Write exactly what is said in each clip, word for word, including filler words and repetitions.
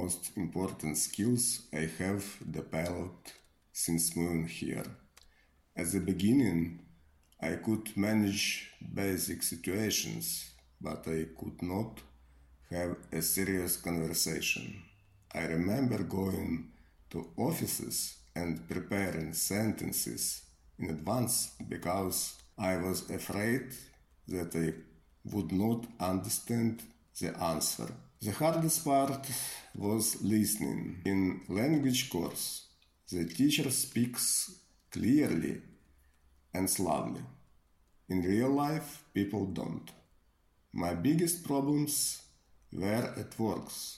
most important skills I have developed since moving here. At the beginning, I could manage basic situations, but I could not have a serious conversation. I remember going to offices and preparing sentences in advance because I was afraid that I would not understand the answer. The hardest part was listening. In language course, the teacher speaks clearly and slowly. In real life, people don't. My biggest problems were at works.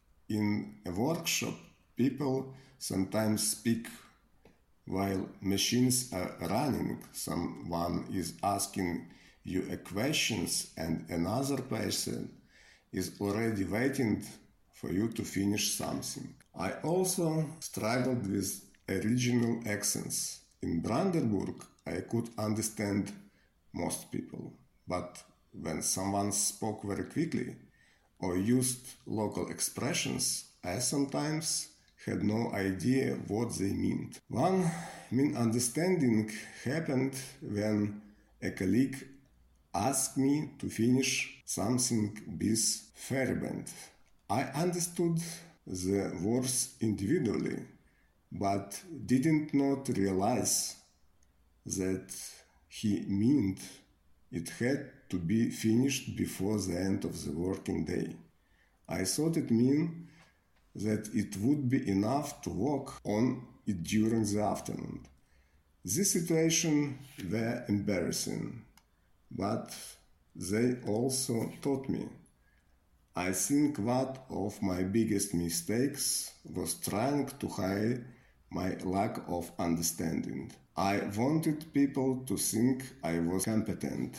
In a workshop, people sometimes speak while machines are running. Someone is asking you a question and another person is already waiting for you to finish something. I also struggled with regional accents. In Brandenburg, I could understand most people, but when someone spoke very quickly or used local expressions, I sometimes had no idea what they meant. One misunderstanding happened when a colleague asked me to finish something with Ferieband. I understood the words individually, but didn't not realize that he meant it had to be finished before the end of the working day. I thought it meant that it would be enough to work on it during the afternoon. This situation were embarrassing, but they also taught me. I think one of my biggest mistakes was trying to hide my lack of understanding. I wanted people to think I was competent,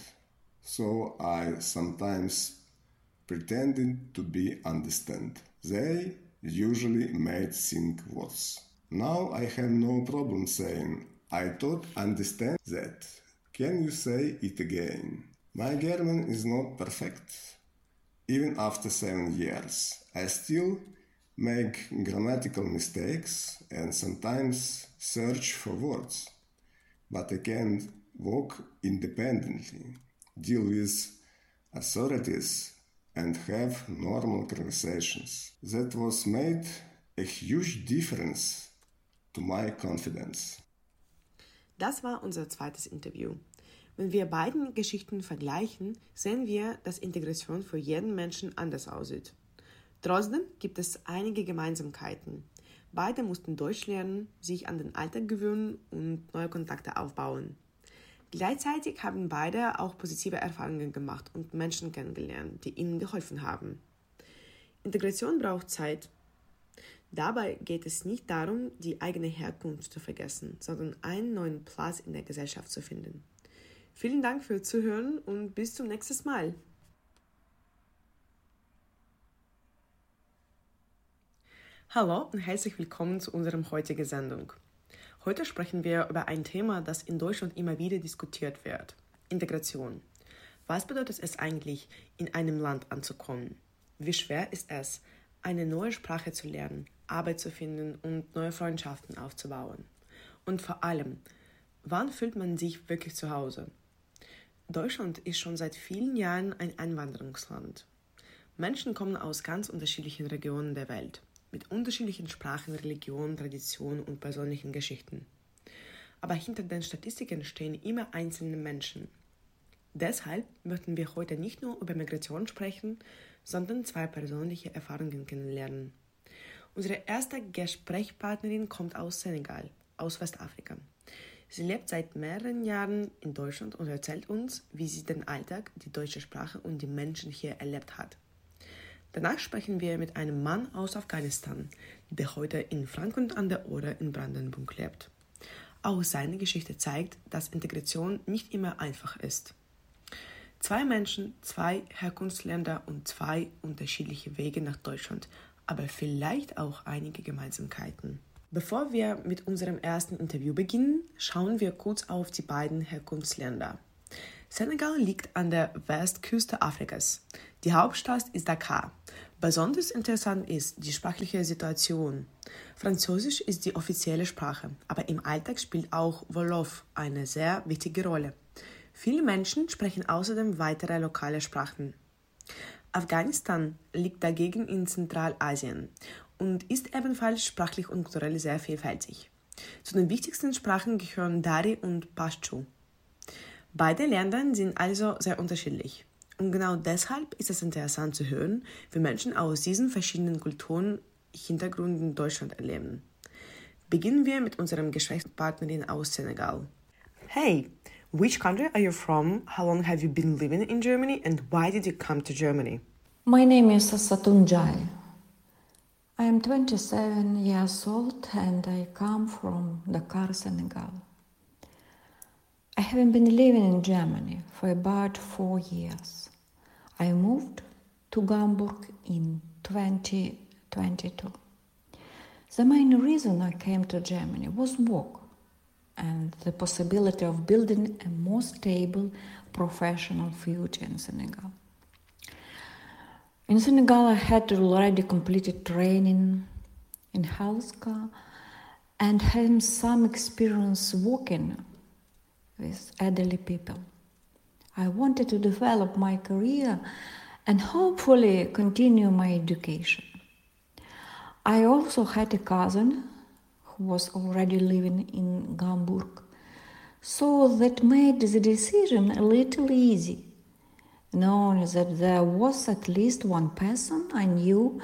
so I sometimes pretended to be understand. They usually made things worse. Now I have no problem saying, I don't understand that. Can you say it again? My German is not perfect. Even after seven years, I still make grammatical mistakes and sometimes search for words. But I can walk independently, deal with authorities, and have normal conversations. That was made a huge difference to my confidence. Das war unser zweites Interview. Wenn wir beiden Geschichten vergleichen, sehen wir, dass Integration für jeden Menschen anders aussieht. Trotzdem gibt es einige Gemeinsamkeiten. Beide mussten Deutsch lernen, sich an den Alltag gewöhnen und neue Kontakte aufbauen. Gleichzeitig haben beide auch positive Erfahrungen gemacht und Menschen kennengelernt, die ihnen geholfen haben. Integration braucht Zeit. Dabei geht es nicht darum, die eigene Herkunft zu vergessen, sondern einen neuen Platz in der Gesellschaft zu finden. Vielen Dank fürs Zuhören und bis zum nächsten Mal. Hallo und herzlich willkommen zu unserer heutigen Sendung. Heute sprechen wir über ein Thema, das in Deutschland immer wieder diskutiert wird: Integration. Was bedeutet es eigentlich, in einem Land anzukommen? Wie schwer ist es, eine neue Sprache zu lernen, Arbeit zu finden und neue Freundschaften aufzubauen? Und vor allem, wann fühlt man sich wirklich zu Hause? Deutschland ist schon seit vielen Jahren ein Einwanderungsland. Menschen kommen aus ganz unterschiedlichen Regionen der Welt, mit unterschiedlichen Sprachen, Religionen, Traditionen und persönlichen Geschichten. Aber hinter den Statistiken stehen immer einzelne Menschen. Deshalb möchten wir heute nicht nur über Migration sprechen, sondern zwei persönliche Erfahrungen kennenlernen. Unsere erste Gesprächspartnerin kommt aus Senegal, aus Westafrika. Sie lebt seit mehreren Jahren in Deutschland und erzählt uns, wie sie den Alltag, die deutsche Sprache und die Menschen hier erlebt hat. Danach sprechen wir mit einem Mann aus Afghanistan, der heute in Frankfurt an der Oder in Brandenburg lebt. Auch seine Geschichte zeigt, dass Integration nicht immer einfach ist. Zwei Menschen, zwei Herkunftsländer und zwei unterschiedliche Wege nach Deutschland, aber vielleicht auch einige Gemeinsamkeiten. Bevor wir mit unserem ersten Interview beginnen, schauen wir kurz auf die beiden Herkunftsländer. Senegal liegt an der Westküste Afrikas. Die Hauptstadt ist Dakar. Besonders interessant ist die sprachliche Situation. Französisch ist die offizielle Sprache, aber im Alltag spielt auch Wolof eine sehr wichtige Rolle. Viele Menschen sprechen außerdem weitere lokale Sprachen. Afghanistan liegt dagegen in Zentralasien und ist ebenfalls sprachlich und kulturell sehr vielfältig. Zu den wichtigsten Sprachen gehören Dari und Pashto. Beide Länder sind also sehr unterschiedlich. Und genau deshalb ist es interessant zu hören, wie Menschen aus diesen verschiedenen Kulturen Hintergrund in Deutschland erleben. Beginnen wir mit unserem Gesprächspartnerin aus Senegal. Hey, which country are you from? How long have you been living in Germany? And why did you come to Germany? My name is Satun Jai. I am twenty-seven years old and I come from Dakar, Senegal. I have been living in Germany for about four years. I moved to Hamburg in twenty twenty-two. The main reason I came to Germany was work and the possibility of building a more stable professional future in Senegal. In Senegal, I had already completed training in healthcare and had some experience working with elderly people. I wanted to develop my career and hopefully continue my education. I also had a cousin who was already living in Hamburg, so that made the decision a little easy, knowing that there was at least one person I knew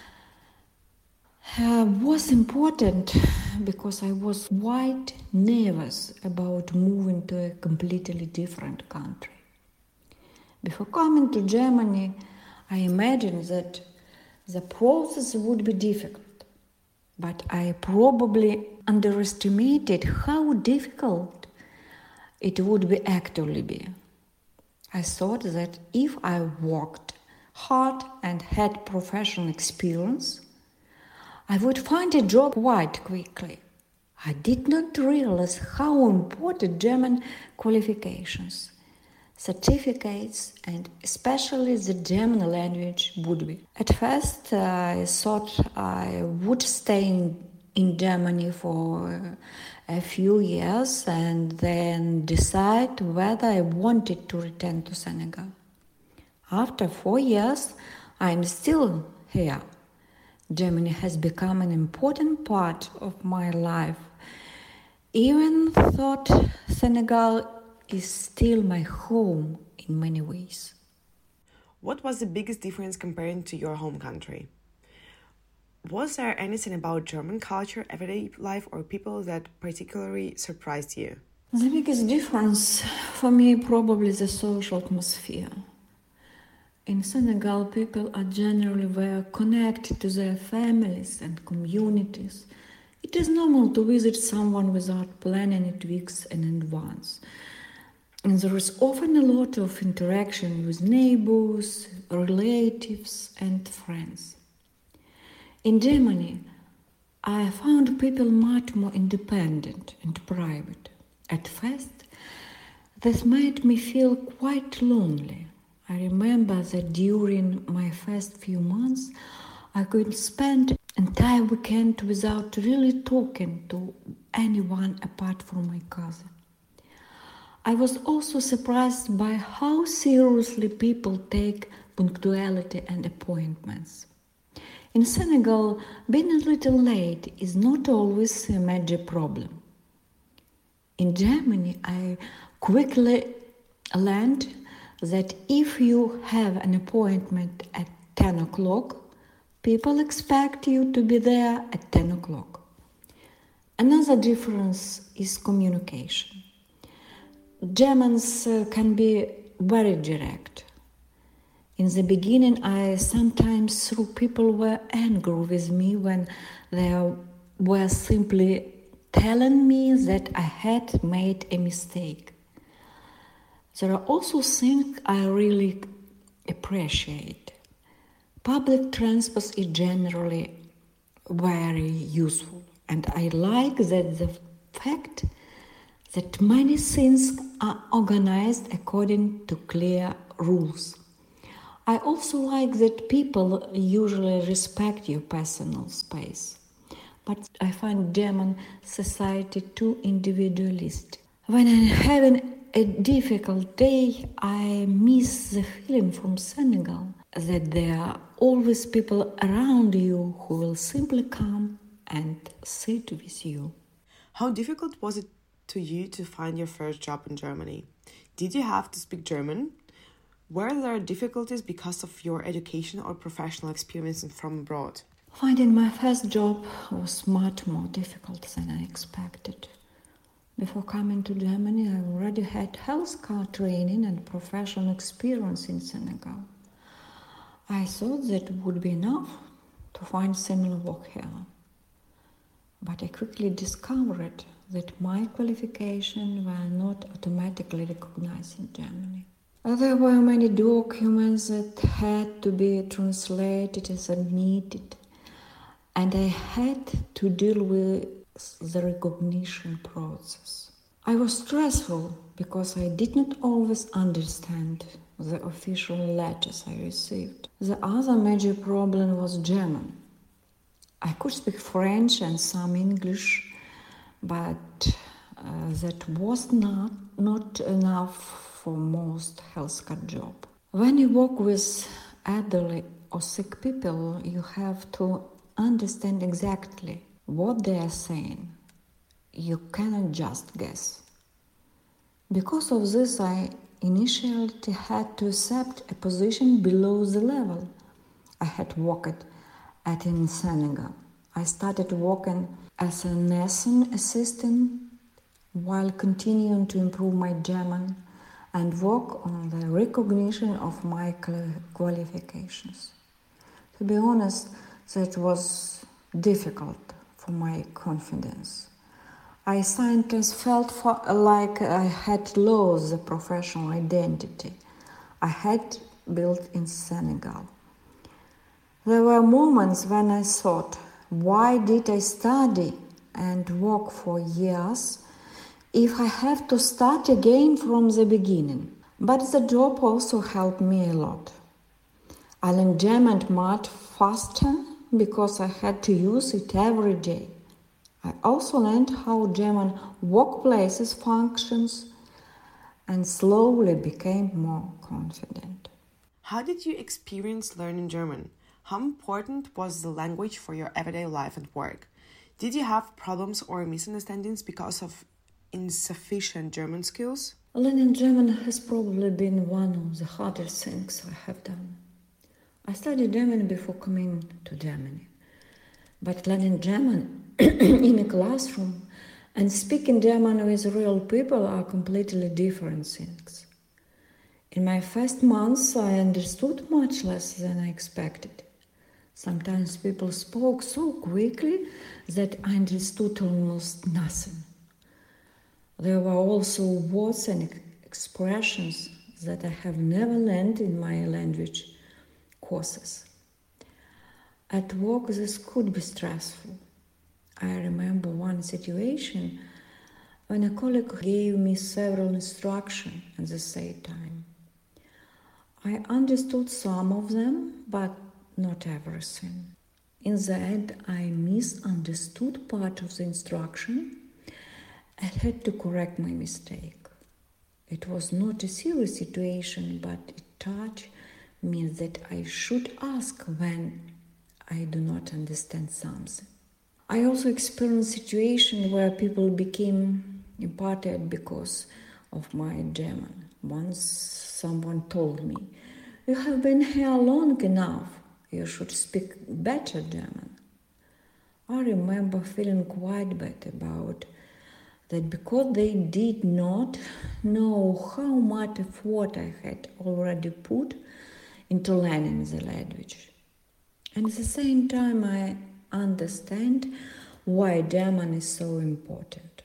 uh, was important because I was quite nervous about moving to a completely different country. Before coming to Germany, I imagined that the process would be difficult, but I probably underestimated how difficult it would be actually be. I thought that if I worked hard and had professional experience, I would find a job quite quickly. I did not realize how important German qualifications, certificates, and especially the German language would be. At first, uh, I thought I would stay in, in Germany for a few years and then decide whether I wanted to return to Senegal. After four years, I'm still here. Germany has become an important part of my life. Even thought Senegal is still my home in many ways. What was the biggest difference comparing to your home country? Was there anything about German culture, everyday life, or people that particularly surprised you? The biggest difference for me probably the social atmosphere. In Senegal, people are generally very connected to their families and communities. It is normal to visit someone without planning it weeks in advance. And there is often a lot of interaction with neighbors, relatives, and friends. In Germany, I found people much more independent and private. At first, this made me feel quite lonely. I remember that during my first few months, I could spend entire weekend without really talking to anyone apart from my cousin. I was also surprised by how seriously people take punctuality and appointments. In Senegal, being a little late is not always a major problem. In Germany, I quickly learned that if you have an appointment at ten o'clock, people expect you to be there at ten o'clock. Another difference is communication. Germans uh, can be very direct. In the beginning, I sometimes thought people were angry with me when they were simply telling me that I had made a mistake. There are also things I really appreciate. Public transport is generally very useful, and I like that the fact that many things are organized according to clear rules. I also like that people usually respect your personal space, but I find German society too individualistic. When I'm having a difficult day, I miss the feeling from Senegal that there are always people around you who will simply come and sit with you. How difficult was it to you to find your first job in Germany? Did you have to speak German? Were there difficulties because of your education or professional experience from abroad? Finding my first job was much more difficult than I expected. Before coming to Germany, I already had healthcare training and professional experience in Senegal. I thought that would be enough to find similar work here. But I quickly discovered that my qualifications were not automatically recognized in Germany. There were many documents that had to be translated and submitted, and I had to deal with the recognition process. I was stressful because I did not always understand the official letters I received. The other major problem was German. I could speak French and some English, but uh, that was not, not enough for most healthcare jobs. When you work with elderly or sick people, you have to understand exactly what they are saying. You cannot just guess. Because of this, I initially had to accept a position below the level I had worked at in Senegal. I started working as a nursing assistant while continuing to improve my German and work on the recognition of my qualifications. To be honest, that was difficult for my confidence. I sometimes felt for, like I had lost the professional identity I had built in Senegal. There were moments when I thought, why did I study and work for years if I have to start again from the beginning? But the job also helped me a lot. I learned German much faster because I had to use it every day. I also learned how German workplaces functions and slowly became more confident. How did you experience learning German? How important was the language for your everyday life and work? Did you have problems or misunderstandings because of insufficient German skills? Learning German has probably been one of the hardest things I have done. I studied German before coming to Germany, but learning German in a classroom and speaking German with real people are completely different things. In my first months, I understood much less than I expected. Sometimes people spoke so quickly that I understood almost nothing. There were also words and expressions that I have never learned in my language courses. At work, this could be stressful. I remember one situation when a colleague gave me several instructions at the same time. I understood some of them, but not everything. In the end, I misunderstood part of the instruction and had to correct my mistake. It was not a serious situation, but it taught me that I should ask when I do not understand something. I also experienced situations where people became imparted because of my German. Once someone told me, "You have been here long enough, you should speak better German." I remember feeling quite bad about that because they did not know how much effort I had already put into learning the language. And at the same time, I understand why German is so important.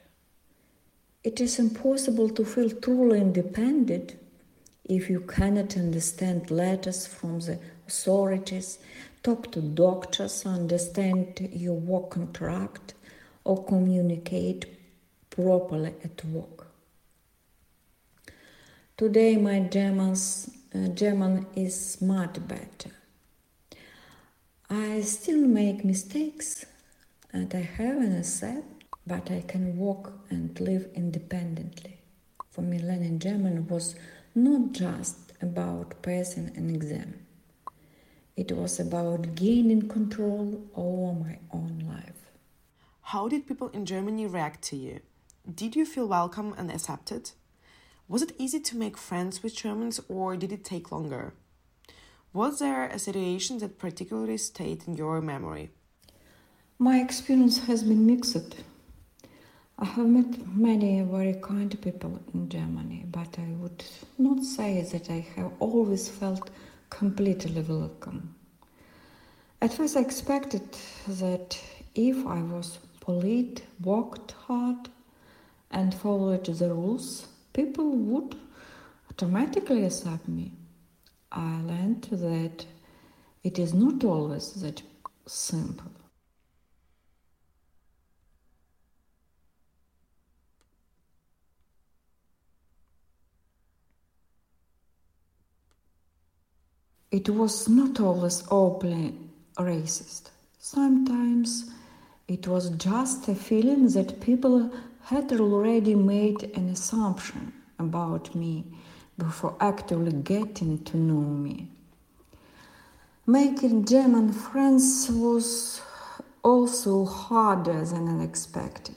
It is impossible to feel truly independent if you cannot understand letters from the authorities, talk to doctors, understand your work contract, or communicate properly at work. Today my German uh, German is much better. I still make mistakes and I have an accent, but I can walk and live independently. For me, learning German was not just about passing an exam. It was about gaining control over my own life. How did people in Germany react to you? Did you feel welcome and accepted? Was it easy to make friends with Germans or did it take longer? Was there a situation that particularly stayed in your memory? My experience has been mixed. I have met many very kind people in Germany, but I would not say that I have always felt completely welcome. At first I expected that if I was polite, worked hard, and followed the rules, people would automatically accept me. I learned that it is not always that simple. It was not always openly racist. Sometimes it was just a feeling that people had already made an assumption about me before actively getting to know me. Making German friends was also harder than expected.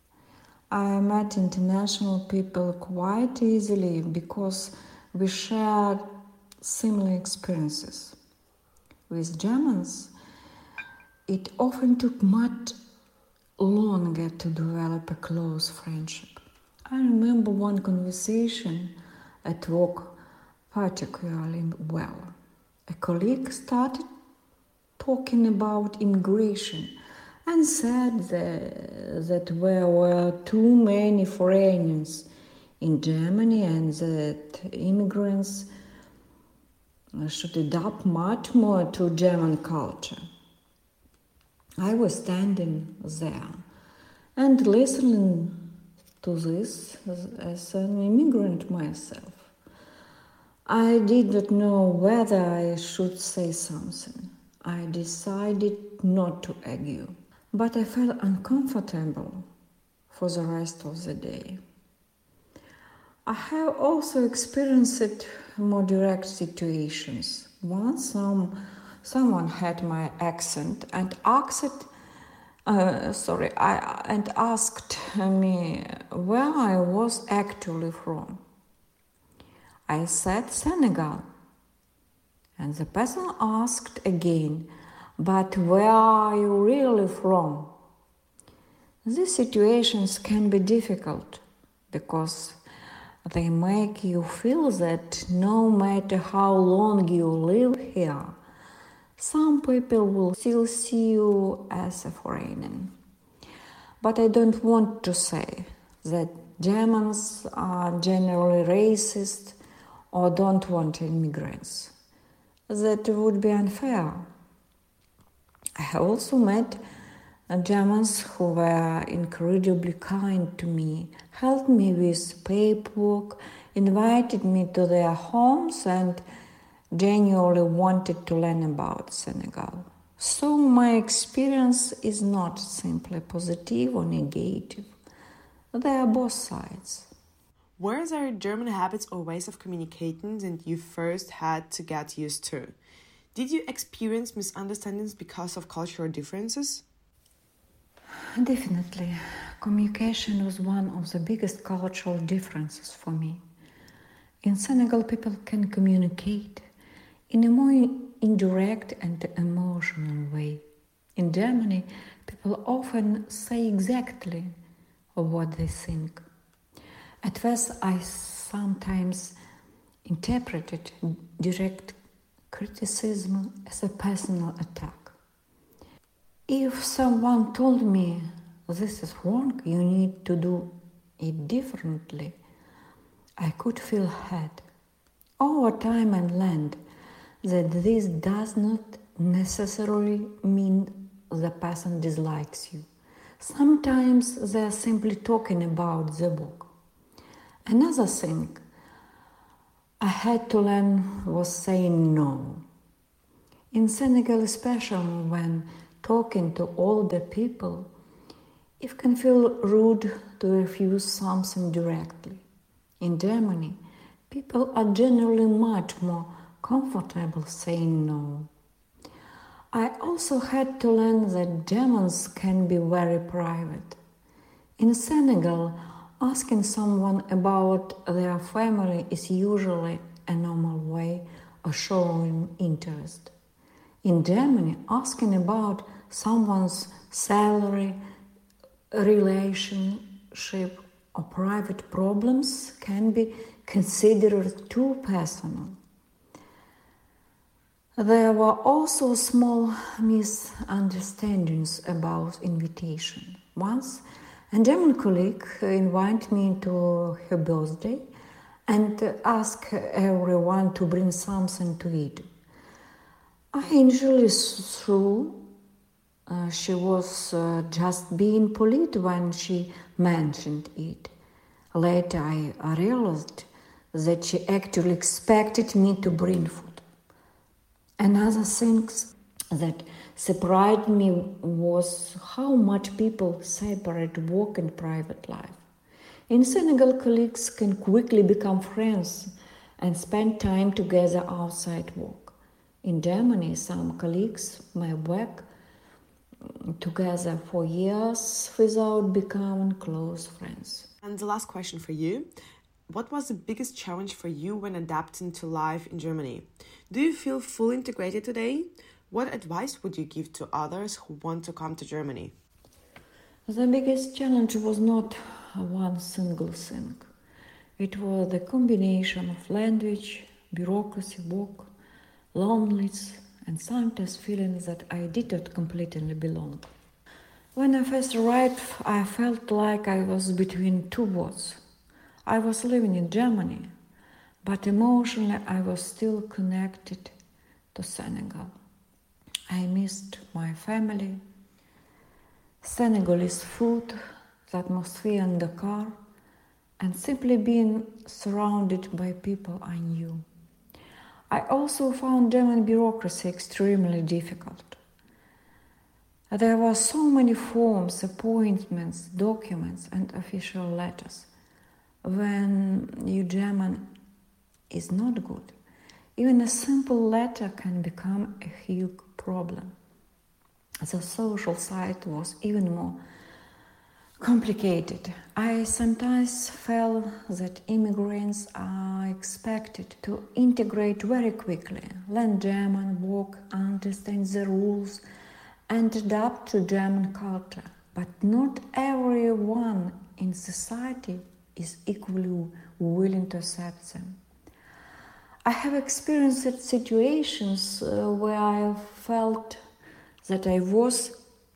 I met international people quite easily because we shared similar experiences. With Germans, it often took much longer to develop a close friendship. I remember one conversation at work particularly well. A colleague started talking about immigration and said that, that there were too many foreigners in Germany and that immigrants should adapt much more to German culture. I was standing there and listening to this as, as an immigrant myself. I did not know whether I should say something. I decided not to argue, but I felt uncomfortable for the rest of the day. I have also experienced more direct situations. Once some, someone had my accent and asked, uh, sorry, I, and asked me where I was actually from. I said Senegal, and the person asked again, but where are you really from? These situations can be difficult because they make you feel that no matter how long you live here, some people will still see you as a foreigner. But I don't want to say that Germans are generally racist or don't want immigrants. That would be unfair. I have also met Germans who were incredibly kind to me, helped me with paperwork, invited me to their homes and genuinely wanted to learn about Senegal. So my experience is not simply positive or negative. There are both sides. Were there German habits or ways of communicating that you first had to get used to? Did you experience misunderstandings because of cultural differences? Definitely. Communication was one of the biggest cultural differences for me. In Senegal, people can communicate in a more indirect and emotional way. In Germany, people often say exactly what they think. At first, I sometimes interpreted direct criticism as a personal attack. If someone told me, this is wrong, you need to do it differently, I could feel hurt. Over time I learned that this does not necessarily mean the person dislikes you. Sometimes they are simply talking about the book. Another thing I had to learn was saying no. In Senegal, especially when talking to older people, it can feel rude to refuse something directly. In Germany, people are generally much more comfortable saying no. I also had to learn that Germans can be very private. In Senegal, asking someone about their family is usually a normal way of showing interest. In Germany, asking about someone's salary, relationship, or private problems can be considered too personal. There were also small misunderstandings about invitation. Once, a German colleague invited me to her birthday and asked everyone to bring something to eat. I initially thought uh, she was uh, just being polite when she mentioned it. Later, I realized that she actually expected me to bring food. Another thing that surprised me was how much people separate work and private life. In Senegal, colleagues can quickly become friends and spend time together outside work. In Germany, some colleagues may work together for years without becoming close friends. And the last question for you. What was the biggest challenge for you when adapting to life in Germany? Do you feel fully integrated today? What advice would you give to others who want to come to Germany? The biggest challenge was not one single thing. It was the combination of language, bureaucracy, work, loneliness, and sometimes feeling that I did not completely belong. When I first arrived, I felt like I was between two worlds. I was living in Germany, but emotionally I was still connected to Senegal. I missed my family, Senegalese food, the atmosphere in the car, and simply being surrounded by people I knew. I also found German bureaucracy extremely difficult. There were so many forms, appointments, documents, and official letters. When your German is not good, even a simple letter can become a huge problem. The social side was even more complicated. I sometimes felt that immigrants are expected to integrate very quickly, learn German, work, understand the rules, and adapt to German culture. But not everyone in society is equally willing to accept them. I have experienced situations uh, where I felt that I was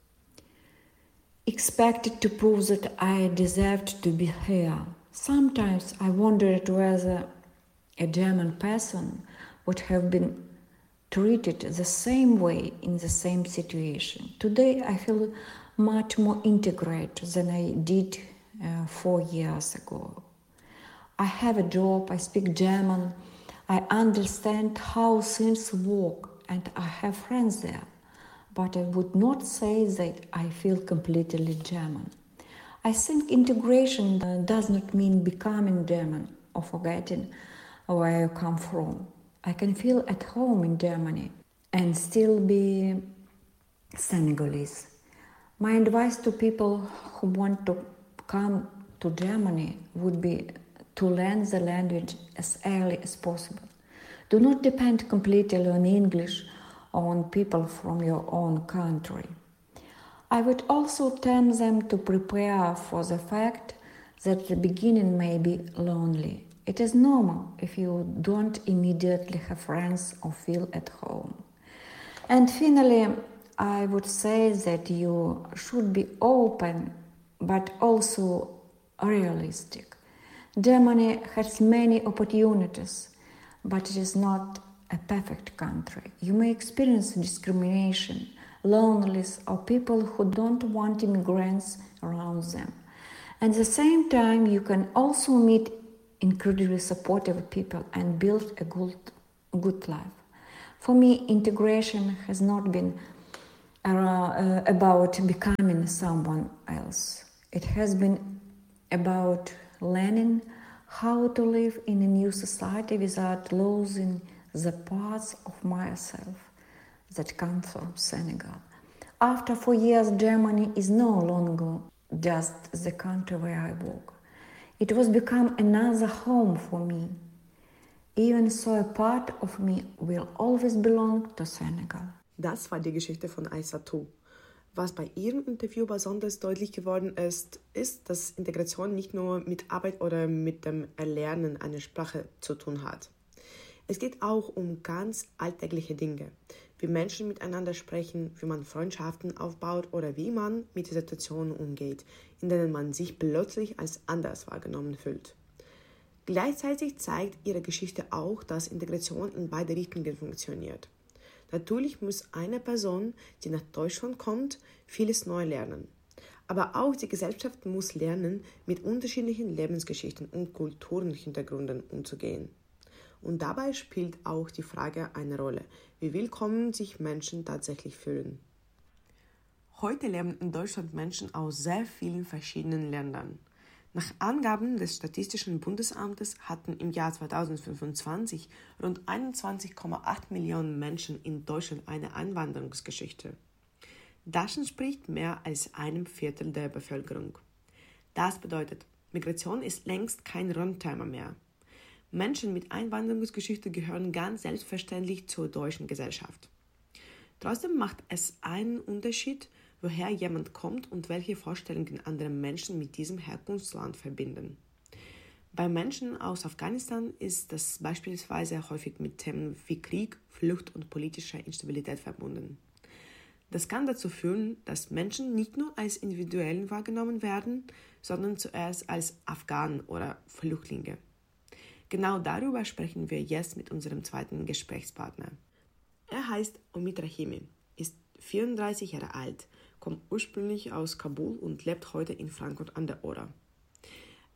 expected to prove that I deserved to be here. Sometimes I wondered whether a German person would have been treated the same way in the same situation. Today I feel much more integrated than I did Uh, four years ago. I have a job, I speak German, I understand how things work, and I have friends there, but I would not say that I feel completely German. I think integration uh, does not mean becoming German or forgetting where you come from. I can feel at home in Germany and still be Senegalese. My advice to people who want to come to Germany would be to learn the language as early as possible. Do not depend completely on English or on people from your own country. I would also tell them to prepare for the fact that the beginning may be lonely. It is normal if you don't immediately have friends or feel at home. And finally, I would say that you should be open but also realistic. Germany has many opportunities, but it is not a perfect country. You may experience discrimination, loneliness, or people who don't want immigrants around them. At the same time, you can also meet incredibly supportive people and build a good, good life. For me, integration has not been uh, uh, about becoming someone else. It has been about learning how to live in a new society without losing the parts of myself that come from Senegal. After four years, Germany is no longer just the country where I work. It was become another home for me. Even so, a part of me will always belong to Senegal. Das war die Geschichte von Aissatou. Was bei ihrem Interview besonders deutlich geworden ist, ist, dass Integration nicht nur mit Arbeit oder mit dem Erlernen einer Sprache zu tun hat. Es geht auch um ganz alltägliche Dinge, wie Menschen miteinander sprechen, wie man Freundschaften aufbaut oder wie man mit Situationen umgeht, in denen man sich plötzlich als anders wahrgenommen fühlt. Gleichzeitig zeigt ihre Geschichte auch, dass Integration in beide Richtungen funktioniert. Natürlich muss eine Person, die nach Deutschland kommt, vieles neu lernen. Aber auch die Gesellschaft muss lernen, mit unterschiedlichen Lebensgeschichten und Kulturenhintergründen umzugehen. Und dabei spielt auch die Frage eine Rolle, wie willkommen sich Menschen tatsächlich fühlen. Heute leben in Deutschland Menschen aus sehr vielen verschiedenen Ländern. Nach Angaben des Statistischen Bundesamtes hatten im Jahr zweitausendfünfundzwanzig rund einundzwanzig Komma acht Millionen Menschen in Deutschland eine Einwanderungsgeschichte. Das entspricht mehr als einem Viertel der Bevölkerung. Das bedeutet, Migration ist längst kein Randthema mehr. Menschen mit Einwanderungsgeschichte gehören ganz selbstverständlich zur deutschen Gesellschaft. Trotzdem macht es einen Unterschied, woher jemand kommt und welche Vorstellungen andere Menschen mit diesem Herkunftsland verbinden. Bei Menschen aus Afghanistan ist das beispielsweise häufig mit Themen wie Krieg, Flucht und politischer Instabilität verbunden. Das kann dazu führen, dass Menschen nicht nur als Individuen wahrgenommen werden, sondern zuerst als Afghanen oder Flüchtlinge. Genau darüber sprechen wir jetzt mit unserem zweiten Gesprächspartner. Er heißt Omid Rahimi, ist vierunddreißig Jahre alt, kommt ursprünglich aus Kabul und lebt heute in Frankfurt an der Oder.